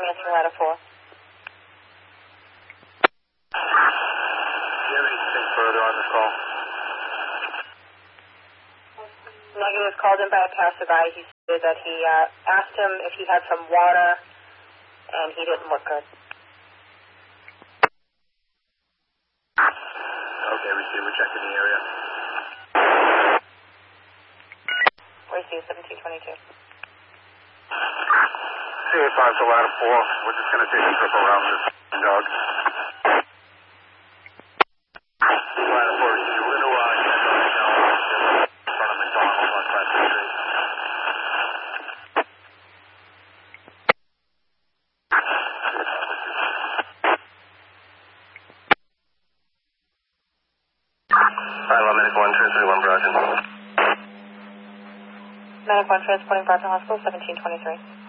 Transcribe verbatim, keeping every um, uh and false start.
answering ladder four. Do you have anything further on this call? Negative was called in by a passerby. He said that he uh, asked him if he had some water, and he didn't look good. Okay, receiver checking the area. Receive seventeen twenty-two. C A five to ladder four. We're just going to take a trip around this dog. Ladder four, you're going to uh, check on the down in front of McDonald's on Francis Street. Five Medic one, transporting one Brockton. Medic one transporting Brockton Hospital, seventeen twenty-three.